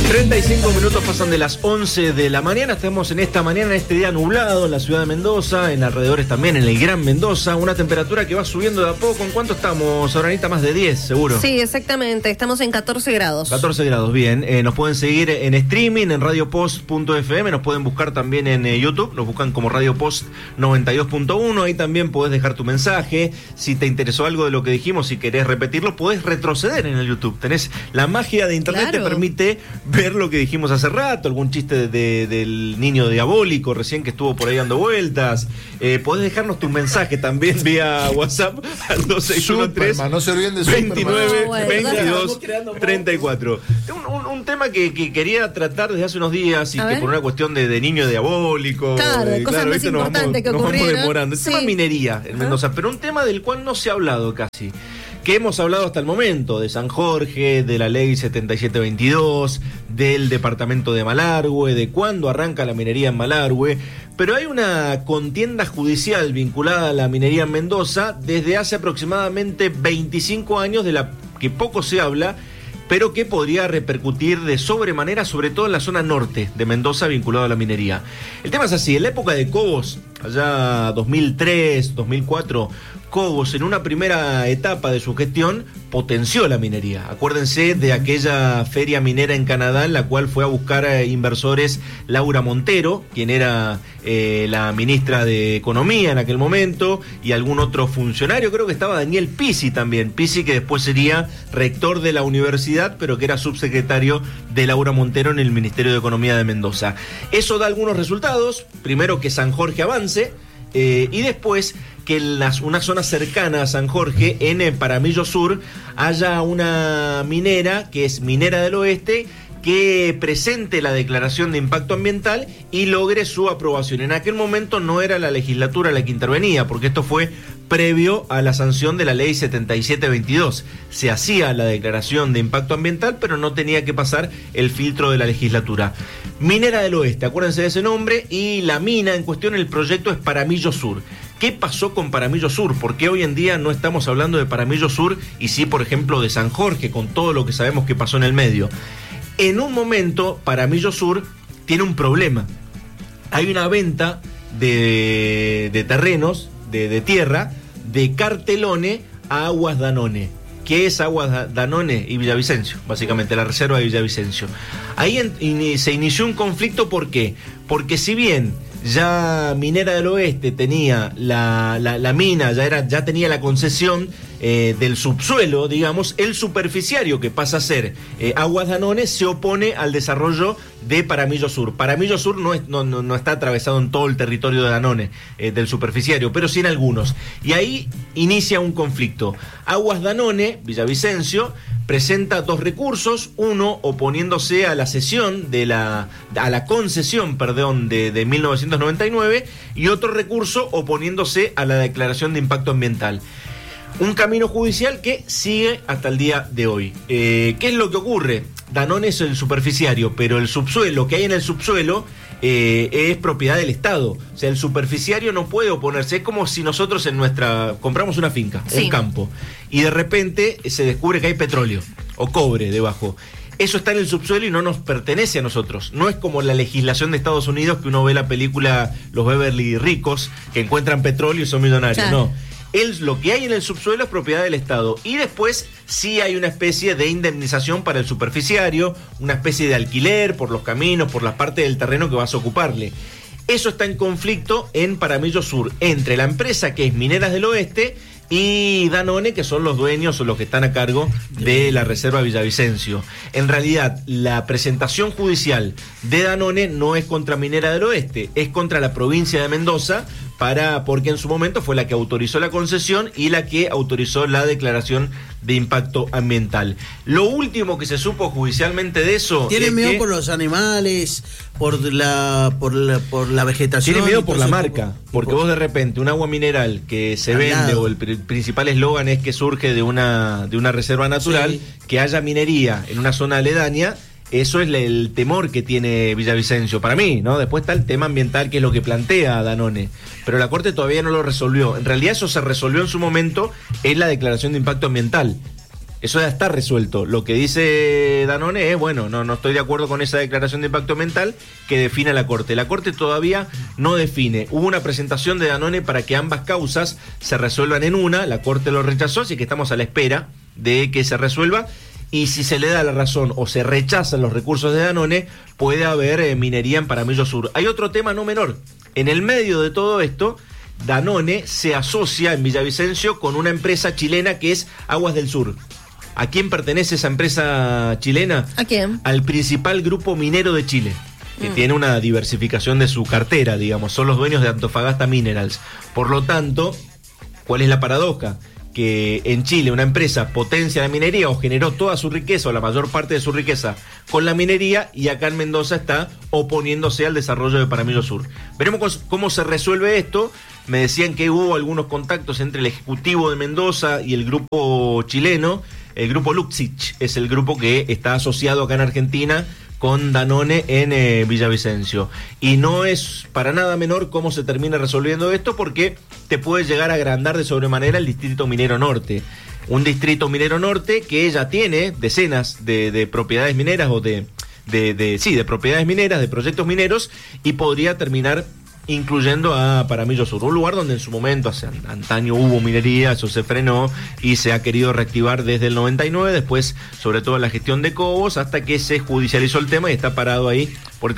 35 minutos pasan de las 11 de la mañana. Estamos en esta mañana, en este día nublado en la ciudad de Mendoza, en alrededores también, en el Gran Mendoza. Una temperatura que va subiendo de a poco. ¿En cuánto estamos, Soranita? Más de 10, seguro. Sí, exactamente. Estamos en 14 grados. 14 grados, bien. Nos pueden seguir en streaming, en radiopost.fm. Nos pueden buscar también en YouTube. Nos buscan como Radio Post 92.1. Ahí también podés dejar tu mensaje. Si te interesó algo de lo que dijimos, si querés repetirlo, podés retroceder en el YouTube. Tenés la magia de internet, claro. Te permite ver lo que dijimos hace rato, algún chiste del niño diabólico recién que estuvo por ahí dando vueltas. Podés dejarnos tu mensaje también vía WhatsApp al 2613 no se olviden de 29 22 34. Un tema que quería tratar desde hace unos días y que por una cuestión de niño diabólico, claro, cosas más importantes que ocurrieron. Nos vamos demorando. El tema minería en Mendoza, pero un tema del cual no se ha hablado casi. Que hemos hablado hasta el momento de San Jorge, de la ley 7722, del departamento de Malargüe, de cuándo arranca la minería en Malargüe, pero hay una contienda judicial vinculada a la minería en Mendoza desde hace aproximadamente 25 años, de la que poco se habla, pero que podría repercutir de sobremanera, sobre todo en la zona norte de Mendoza, vinculado a la minería. El tema es así: en la época de Cobos, allá 2003, 2004, Cobos, en una primera etapa de su gestión, potenció la minería. Acuérdense de aquella feria minera en Canadá, en la cual fue a buscar inversores Laura Montero, quien era la ministra de Economía en aquel momento, y algún otro funcionario. Creo que estaba Daniel Pizzi también. Pizzi, que después sería rector de la universidad, pero que era subsecretario de Laura Montero en el Ministerio de Economía de Mendoza. Eso da algunos resultados. Primero, que San Jorge avance, y después que en una zona cercana a San Jorge, en Paramillo Sur, haya una minera, que es Minera del Oeste, que presente la declaración de impacto ambiental y logre su aprobación. En aquel momento no era la legislatura la que intervenía, porque esto fue previo a la sanción de la ley 7722. Se hacía la declaración de impacto ambiental, pero no tenía que pasar el filtro de la legislatura. Minera del Oeste, acuérdense de ese nombre, y la mina en cuestión, el proyecto es Paramillo Sur. ¿Qué pasó con Paramillo Sur? ¿Por qué hoy en día no estamos hablando de Paramillo Sur y sí, por ejemplo, de San Jorge, con todo lo que sabemos que pasó en el medio? En un momento, Paramillo Sur tiene un problema. Hay una venta de terrenos, de tierra, de Cartelone a Aguas Danone. ¿Qué es Aguas Danone? Y Villavicencio, básicamente, la reserva de Villavicencio. Ahí se inició un conflicto. ¿Por qué? Porque si bien ya Minera del Oeste tenía la mina, ya tenía la concesión del subsuelo, digamos, el superficiario, que pasa a ser Aguas Danone, se opone al desarrollo de Paramillo Sur. Paramillo Sur no está atravesado en todo el territorio de Danone, del superficiario, pero sí en algunos. Y ahí inicia un conflicto. Aguas Danone, Villavicencio, presenta dos recursos, uno oponiéndose a la cesión a la concesión de 1999, y otro recurso oponiéndose a la declaración de impacto ambiental. Un camino judicial que sigue hasta el día de hoy. ¿Qué es lo que ocurre? Danone es el superficiario, pero el subsuelo, que hay en el subsuelo, es propiedad del Estado. O sea, el superficiario no puede oponerse. Es como si nosotros compramos una finca, sí, un campo, y de repente se descubre que hay petróleo o cobre debajo. Eso está en el subsuelo y no nos pertenece a nosotros. No es como la legislación de Estados Unidos, que uno ve la película Los Beverly Ricos, que encuentran petróleo y son millonarios. Claro. No. Lo que hay en el subsuelo es propiedad del Estado. Y después sí hay una especie de indemnización para el superficiario, una especie de alquiler por los caminos, por las partes del terreno que vas a ocuparle. Eso está en conflicto en Paramillo Sur, entre la empresa, que es Mineras del Oeste, y Danone, que son los dueños o los que están a cargo de la reserva Villavicencio. En realidad, la presentación judicial de Danone no es contra Minera del Oeste, es contra la provincia de Mendoza, porque en su momento fue la que autorizó la concesión y la que autorizó la declaración de impacto ambiental. Lo último que se supo judicialmente de eso... ¿Tiene miedo por los animales, por la vegetación? Tiene miedo por la marca, porque vos de repente un agua mineral que se vende, o el principal eslogan es que surge de una reserva natural, sí, que haya minería en una zona aledaña. Eso es el temor que tiene Villavicencio, para mí, ¿no? Después está el tema ambiental, que es lo que plantea Danone, pero la Corte todavía no lo resolvió. En realidad eso se resolvió en su momento en la declaración de impacto ambiental. Eso ya está resuelto. Lo que dice Danone es, bueno, no estoy de acuerdo con esa declaración de impacto ambiental que define la Corte. La Corte todavía no define. Hubo una presentación de Danone para que ambas causas se resuelvan en una, la Corte lo rechazó, así que estamos a la espera de que se resuelva. Y si se le da la razón o se rechazan los recursos de Danone, puede haber minería en Paramillo Sur. Hay otro tema no menor. En el medio de todo esto, Danone se asocia en Villavicencio con una empresa chilena que es Aguas del Sur. ¿A quién pertenece esa empresa chilena? ¿A quién? Al principal grupo minero de Chile, que tiene una diversificación de su cartera, digamos. Son los dueños de Antofagasta Minerals. Por lo tanto, ¿cuál es la paradoja? Que en Chile una empresa potencia la minería o generó toda su riqueza o la mayor parte de su riqueza con la minería, y acá en Mendoza está oponiéndose al desarrollo de Paramillo Sur. Veremos cómo se resuelve esto. Me decían que hubo algunos contactos entre el Ejecutivo de Mendoza y el grupo chileno. El grupo Luxich es el grupo que está asociado acá en Argentina con Danone en Villavicencio. Y no es para nada menor cómo se termina resolviendo esto, porque te puede llegar a agrandar de sobremanera el Distrito Minero Norte. Un Distrito Minero Norte que ya tiene decenas de propiedades mineras o de propiedades mineras, de proyectos mineros, y podría terminar incluyendo a Paramillo Sur, un lugar donde en su momento, hace antaño, hubo minería, eso se frenó y se ha querido reactivar desde el 99, después sobre todo la gestión de Cobos, hasta que se judicializó el tema y está parado ahí.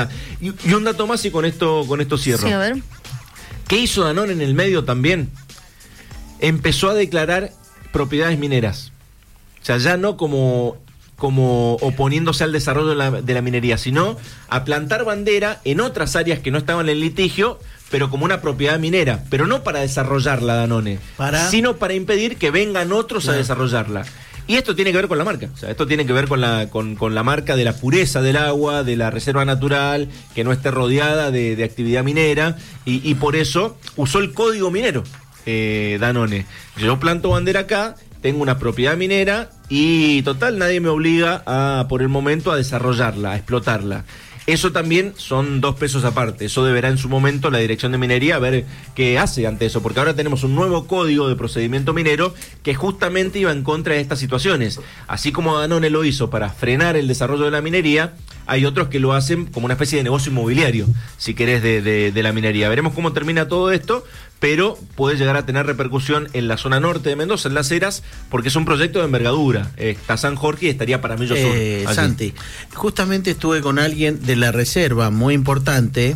Y un dato más y con esto cierro. Sí, a ver. ¿Qué hizo Danone en el medio también? Empezó a declarar propiedades mineras. O sea, ya no como oponiéndose al desarrollo de la minería, sino a plantar bandera en otras áreas que no estaban en litigio, pero como una propiedad minera, pero no para desarrollarla, Danone, sino para impedir que vengan otros a desarrollarla. Y esto tiene que ver con la marca, o sea, esto tiene que ver con la marca de la pureza del agua, de la reserva natural, que no esté rodeada de actividad minera, y por eso usó el código minero, Danone. Yo planto bandera acá, tengo una propiedad minera y total, nadie me obliga por el momento a desarrollarla, a explotarla. Eso también son 2 pesos aparte. Eso deberá en su momento la Dirección de Minería ver qué hace ante eso, porque ahora tenemos un nuevo código de procedimiento minero que justamente iba en contra de estas situaciones. Así como Danone lo hizo para frenar el desarrollo de la minería, hay otros que lo hacen como una especie de negocio inmobiliario, si querés, de la minería. Veremos cómo termina todo esto, pero puede llegar a tener repercusión en la zona norte de Mendoza, en Las Heras, porque es un proyecto de envergadura. Está San Jorge y estaría Paramillo Sur. Santi, justamente estuve con alguien de la reserva muy importante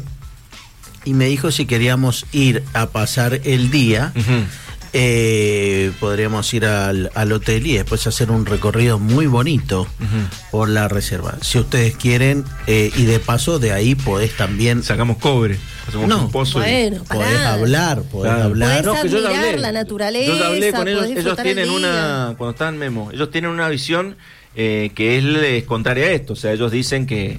y me dijo si queríamos ir a pasar el día. Podríamos ir al hotel y después hacer un recorrido muy bonito por la reserva. Si ustedes quieren, y de paso de ahí podés también... Sacamos cobre, hacemos un pozo. Bueno, podés hablar. Podés admirar la naturaleza. Yo ya hablé con ellos, ellos tienen cuando estaban Memo, ellos tienen una visión que es contraria a esto. O sea, ellos dicen que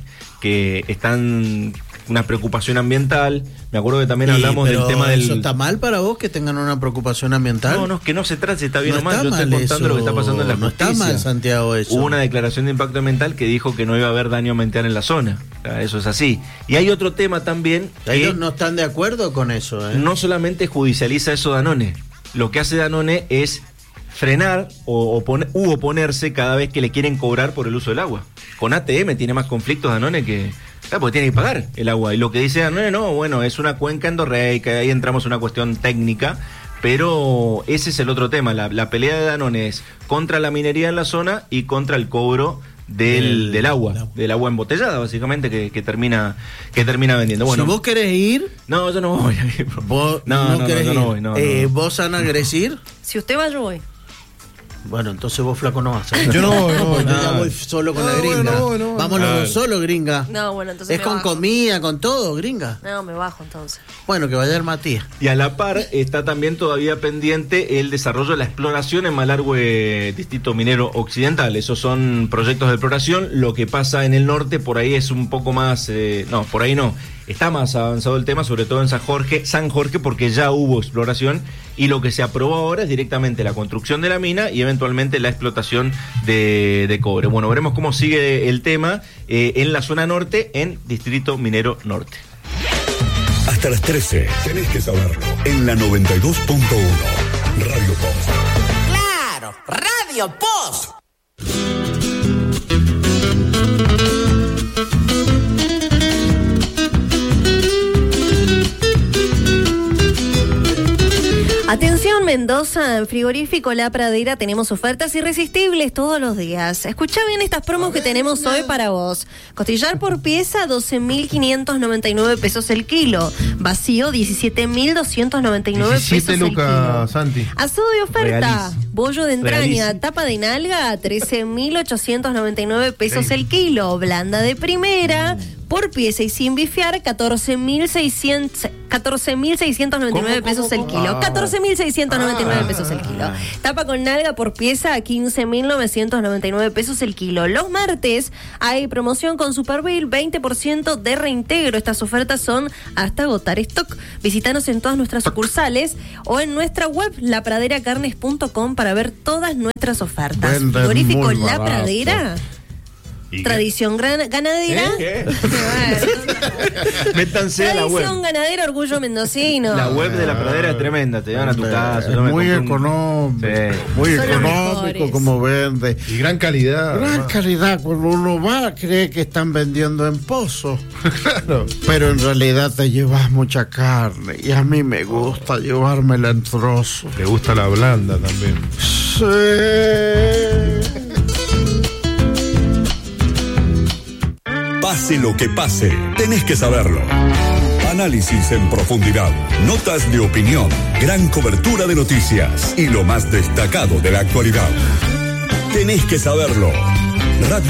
están... una preocupación ambiental. Me acuerdo que también hablamos del tema del... ¿Eso está mal para vos que tengan una preocupación ambiental? No, que no se trate si está bien o mal. Yo estoy contando lo que está pasando en la justicia. No está mal, Santiago, eso. Hubo una declaración de impacto ambiental que dijo que no iba a haber daño ambiental en la zona. O sea, eso es así. Y hay otro tema también... Ellos no están de acuerdo con eso, ¿eh? No solamente judicializa eso Danone. Lo que hace Danone es frenar u oponerse cada vez que le quieren cobrar por el uso del agua. Con ATM tiene más conflictos Danone que... porque tiene que pagar el agua. Y lo que dice Danone, bueno, es una cuenca endorreica, ahí entramos en una cuestión técnica, pero ese es el otro tema. La pelea de Danone es contra la minería en la zona y contra el cobro del agua embotellada, básicamente, que termina vendiendo. Bueno, si vos querés ir... No, yo no voy a ir. ¿Vos no querés ir? No voy. ¿Vos, Ana, querés ir? Si usted va, yo voy. Bueno, entonces vos, flaco, no vas. Yo no voy. Yo ya voy solo con la gringa. No. Vamos los dos solo, gringa. No, bueno, entonces es con bajo. Comida, con todo, gringa. No, me bajo entonces. Bueno, que vaya el Matías. Y a la par está también todavía pendiente el desarrollo de la exploración en Malargüe, Distrito Minero Occidental. Esos son proyectos de exploración. Lo que pasa en el norte, por ahí es un poco más... no, por ahí no. Está más avanzado el tema, sobre todo en San Jorge, porque ya hubo exploración y lo que se aprobó ahora es directamente la construcción de la mina y eventualmente la explotación de cobre. Bueno, veremos cómo sigue el tema en la zona norte, en Distrito Minero Norte. Hasta las 13, tenés que saberlo, en la 92.1, Radio Post. ¡Claro! ¡Radio Post! Mendoza, en Frigorífico La Pradera tenemos ofertas irresistibles todos los días. Escuchá bien estas promos que tenemos hoy para vos. Costillar por pieza, 12.599 pesos el kilo. Vacío, 17.299 pesos el kilo. 17 lucas, Santi. Asado de oferta. Realísimo. Bollo de entraña, realísimo. Tapa de nalga, 13.899 pesos el kilo. Blanda de primera, por pieza y sin bifiar, 14.699 pesos el kilo. 14.699 pesos el kilo. Tapa con nalga por pieza, 15.999 pesos el kilo. Los martes hay promoción con Superbill, 20% de reintegro. Estas ofertas son hasta agotar stock. Visítanos en todas nuestras sucursales o en nuestra web, lapraderacarnes.com, para ver todas nuestras ofertas. Frigorífico La Pradera. Tradición ganadera. ¿Qué? Métanse a la web. Tradición ganadera, orgullo mendocino. La web de La Pradera es tremenda, te van a tu casa. Muy económico, muy económico como vende. Y gran calidad. Gran calidad. Cuando uno va, cree que están vendiendo en pozo. Claro. Pero en realidad te llevas mucha carne. Y a mí me gusta llevármela en trozos. Te gusta la blanda también. Sí. Pase lo que pase, tenés que saberlo. Análisis en profundidad, notas de opinión, gran cobertura de noticias y lo más destacado de la actualidad. Tenés que saberlo. Radio